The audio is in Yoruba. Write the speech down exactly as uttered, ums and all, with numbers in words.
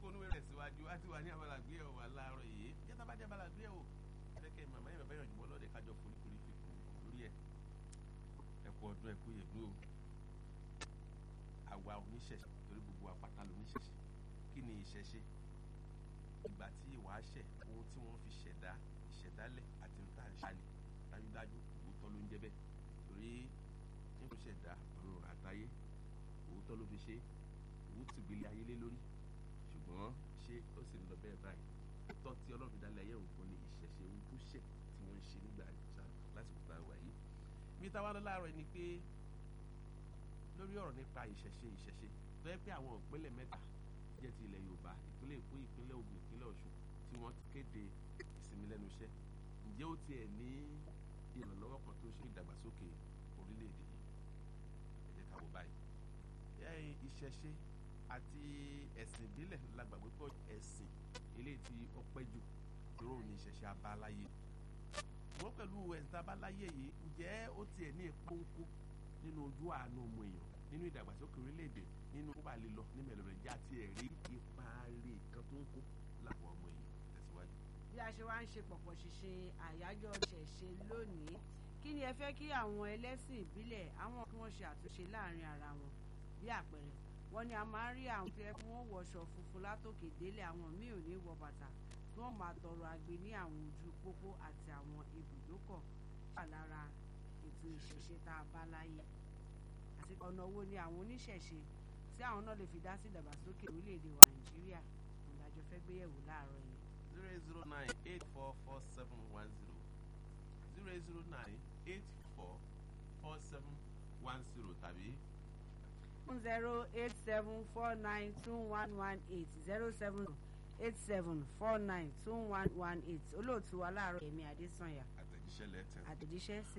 kókó onúwé rẹ̀ síwájú á ti wà ní abala àgbéyẹ̀wò wa láàárọ̀ yìí jẹ́ tá bá jẹ́ abala àgbéyẹ̀wò ẹ̀rẹ́kẹ́ màmá yẹn bàbá yẹn jùmọ̀ lọ́dẹ kájọ foríkorí fi kù lórí ẹ̀ ẹ̀kú ọdún ẹ̀kú yẹ̀dú o àwa oníṣẹ̀ṣe torí gbogbo apáta lóníṣẹ̀ṣe kí ni ìṣẹ̀ṣe ìgbà tí ìwà ṣẹ̀ ohun tí wọ́n fi ṣẹ̀dá ìṣẹ̀dálẹ̀ àti nǹkan àṣàlẹ̀ dájúdájú òótọ́ ló ń jẹ́ bẹ́ẹ̀ torí ní kò ṣẹ̀dá ọ̀run àtayé òótọ́ ló fi ṣe òun ti gbélé ayé lé lórí ṣùgbọ́n ṣé ó sì ń lọ bẹ́ẹ̀ báyìí tọ́ tí ọlọ́run dálẹ̀ ayé òun ní ìṣẹ̀ṣe ohun tó ṣẹ̀ tí wọ́n ń ṣe nígbà ìjà lásìkò tá a wà yìí bí táwa lọ láàárọ̀ ni pé lórí ọ̀rọ̀ nípa ìṣẹ̀ṣe ìṣẹ̀ṣe tó yẹ pé àwọn ìpínlẹ̀ mẹ́ta jẹ́ ti ilẹ̀ Yorùbá ìpínlẹ̀ Èkó ìpínlẹ̀ Ògùn ìpínlẹ̀ Ọ̀ṣun tí wọ́n ti kéde ìsinmi lẹ́nu iṣẹ́ ǹjẹ́ ó tiẹ̀ ní ìrànlọ́wọ́ kan tó ṣe ìdàgbàsókè orílẹ̀-èdè yìí ẹ jẹ́ ká wò báyìí ìṣẹ̀ṣe àti ẹ̀sìn ìbílẹ̀ lágbàgbé pọ̀ ẹ̀sìn eléyìí tí ó pẹ́ jù tí ó ní ìṣẹ̀ṣe abáláyé wọ́n pẹ̀lú ẹ̀sìn abáláyé yìí ǹjẹ́ ó tiẹ̀ ní ipa ńkó nínú ojú àánú ọmọ èèyàn nínú ìdàgbàsókè orílẹ̀-èdè nínú kó bá lè lọ ní mẹ̀lẹ́mẹ̀lẹ́ já tí ẹ̀ rí ipa rè kan tó ń kó láwọn ọmọ èèyàn tẹ̀síwájú. bí a ṣe wá ń ṣe pọ̀pọ̀ ṣinṣin àyájọ́ ṣẹ̀ṣe lónìí kí ni ẹ fẹ́ kí àwọn ẹlẹ́sìn ìbílẹ̀ àwọn kí wọ́n ṣe àtúnṣe láàrin ara wọn bí àpẹẹrẹ wọ́n ní a máa ń rí àwọn tó yẹ kí wọ́n wọṣọ funfun látòkè délẹ̀ àwọn míì ò ní wọ bàtà tí wọ́n máa tọrọ agbe ní àwọn ojú pópó àti àwọn ibùdókọ̀ wà lára ètò ìṣẹ̀ṣe tá a bá láyé àti ọ̀nà owó ni àwọn oníṣẹ̀ṣe tí àwọn náà lè fi dá sí ìdàgbàsókè orílẹ̀-èdè wa Nàìjíríà ìdájọ́ fẹ́ gbéyẹ̀wò láàárọ̀ yìí. zero eight zero nine eight four four seven one zero zero eight zero nine eight four four seven one zero tàbí zero eight seven four nine two one one eight zero seven eight seven four nine two one one eight olóòtú wa láàárọ̀ Yẹmí Adésànyà àtẹ̀jíṣẹ́ lẹ́tẹ̀ àtẹ̀jíṣẹ́ sí